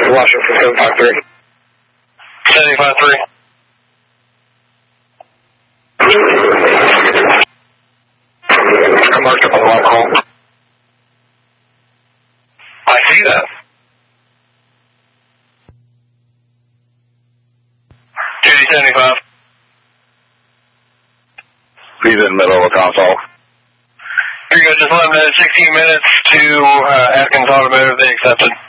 Washington 753. 753. I marked up on the log call. I see that. Duty 75. He's in the middle of a console. Here you go, just 11 minutes, 16 minutes to Atkins Automotive. They accepted.